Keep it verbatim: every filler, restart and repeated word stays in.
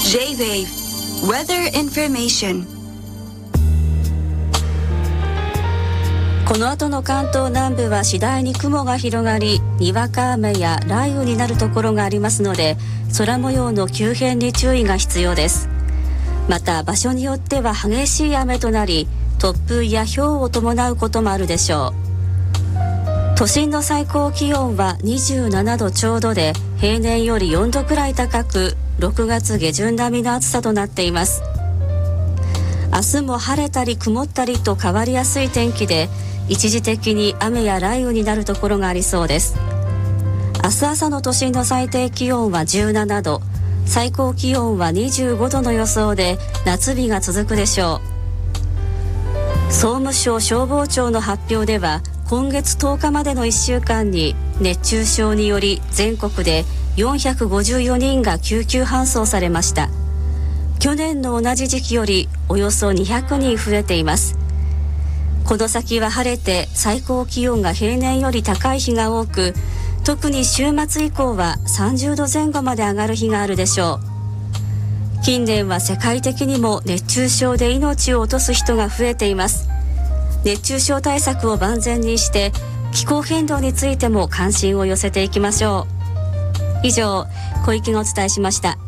J-Wave Weather Information。 この後の関東南部は次第に雲が広がり、にわか雨や雷雨になるところがありますので、空模様の急変に注意が必要です。また場所によっては激しい雨となり、突風や雹を伴うこともあるでしょう。都心の最高気温はにじゅうななどちょうどで、平年よりよんどくらい高く、ろくがつ下旬並みの暑さとなっています。明日も晴れたり曇ったりと変わりやすい天気で、一時的に雨や雷雨になるところがありそうです。明日朝の都心の最低気温はじゅうななど、最高気温はにじゅうごどの予想で、夏日が続くでしょう。総務省消防庁の発表では、今月とおかまでのいっしゅうかんに熱中症により全国でよんひゃくごじゅうよにんが救急搬送されました。去年の同じ時期よりおよそにひゃくにん増えています。この先は晴れて最高気温が平年より高い日が多く、特に週末以降はさんじゅうどぜん後まで上がる日があるでしょう。近年は世界的にも熱中症で命を落とす人が増えています。熱中症対策を万全にして、気候変動についても関心を寄せていきましょう。以上、小池がお伝えしました。